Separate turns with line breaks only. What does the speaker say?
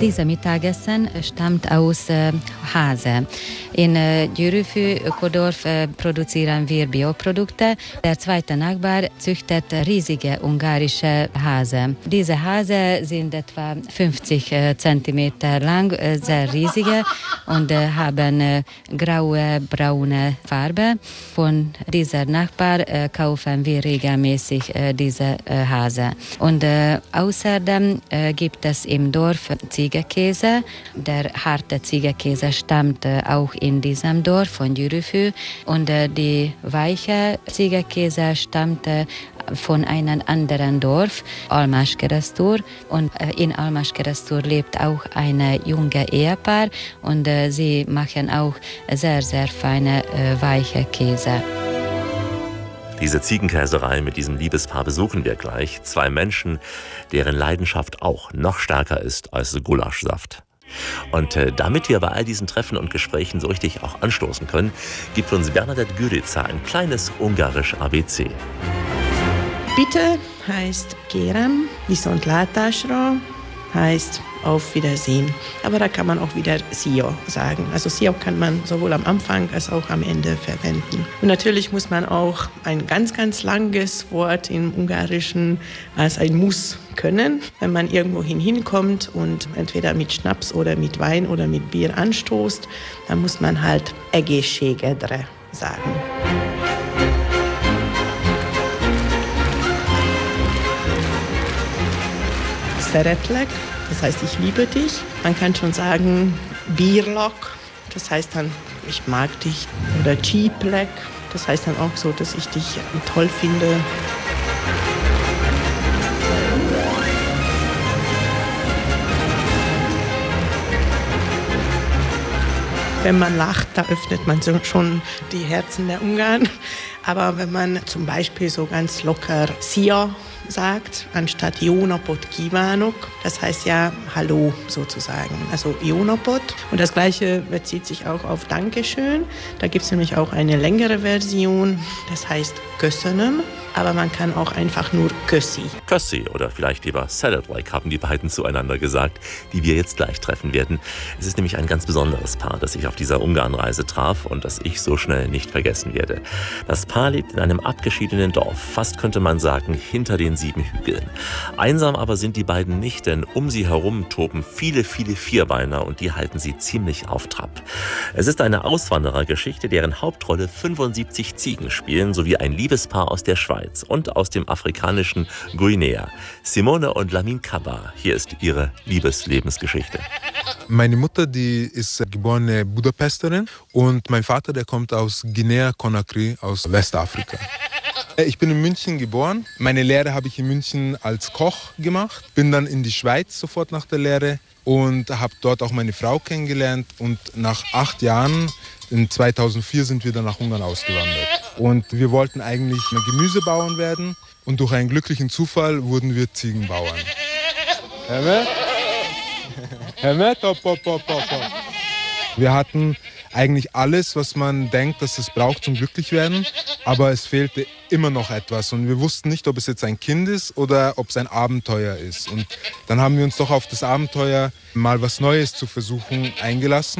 Dieses Mittagessen stammt aus Hase. In Győrűfű Ökodorf produzieren wir Bioprodukte. Der zweite Nachbar züchtet riesige ungarische Hase. Diese Hase sind etwa 50 Zentimeter lang, sehr riesige und haben graue, braune Farbe. Von dieser Nachbar kaufen wir regelmäßig diese Hase. Und außerdem gibt es im Dorf Ziegenkäse. Der harte Ziegenkäse stammt auch in diesem Dorf von Győrűfű und die weiche Ziegenkäse stammt von einem anderen Dorf, Almáskeresztúr. Und in Almáskeresztúr lebt auch ein junge Ehepaar und sie machen auch sehr, sehr feine, weiche Käse.
Diese Ziegenkäserei mit diesem Liebespaar besuchen wir gleich. Zwei Menschen, deren Leidenschaft auch noch stärker ist als Gulaschsaft. Und damit wir bei all diesen Treffen und Gesprächen so richtig auch anstoßen können, gibt uns Bernadette Gyurica ein kleines ungarisch ABC.
Bitte heißt Kérem, viszontlátásra heißt auf Wiedersehen. Aber da kann man auch wieder Szia sagen. Also Szia kann man sowohl am Anfang als auch am Ende verwenden. Und natürlich muss man auch ein ganz, ganz langes Wort im Ungarischen als ein Muss können. Wenn man irgendwo hinkommt und entweder mit Schnaps oder mit Wein oder mit Bier anstoßt, dann muss man halt egészségedre sagen. Szeretlek, das heißt, ich liebe dich. Man kann schon sagen, bírlak, das heißt dann, ich mag dich. Oder csíplek, das heißt dann auch so, dass ich dich toll finde. Wenn man lacht, da öffnet man schon die Herzen der Ungarn. Aber wenn man zum Beispiel so ganz locker Szia sagt, anstatt Jó napot kívánok, das heißt ja Hallo sozusagen, also Jó napot. Und das Gleiche bezieht sich auch auf Dankeschön. Da gibt es nämlich auch eine längere Version, das heißt Köszönöm. Aber man kann auch einfach nur Kössi.
Kössi oder vielleicht lieber Szeretlek haben die beiden zueinander gesagt, die wir jetzt gleich treffen werden. Es ist nämlich ein ganz besonderes Paar, das ich auf dieser Ungarnreise traf und das ich so schnell nicht vergessen werde. Das Paar lebt in einem abgeschiedenen Dorf, fast könnte man sagen hinter den 7 Hügeln. Einsam aber sind die beiden nicht, denn um sie herum toben viele, viele Vierbeiner und die halten sie ziemlich auf Trab. Es ist eine Auswanderergeschichte, deren Hauptrolle 75 Ziegen spielen, sowie ein Liebespaar aus der Schweiz und aus dem afrikanischen Guinea. Simone und Lamin Kaba, hier ist ihre Liebeslebensgeschichte.
Meine Mutter, die ist geborene Budapesterin und mein Vater, der kommt aus Guinea-Conakry, aus Westafrika. Ich bin in München geboren. Meine Lehre habe ich in München als Koch gemacht. Bin dann in die Schweiz sofort nach der Lehre und habe dort auch meine Frau kennengelernt. Und nach 8 Jahren, in 2004, sind wir dann nach Ungarn ausgewandert. Und wir wollten eigentlich Gemüsebauern werden. Und durch einen glücklichen Zufall wurden wir Ziegenbauern. Wir hatten eigentlich alles, was man denkt, dass es braucht zum Glücklichwerden, aber es fehlte immer noch etwas und wir wussten nicht, ob es jetzt ein Kind ist oder ob es ein Abenteuer ist. Und dann haben wir uns doch auf das Abenteuer, mal was Neues zu versuchen, eingelassen.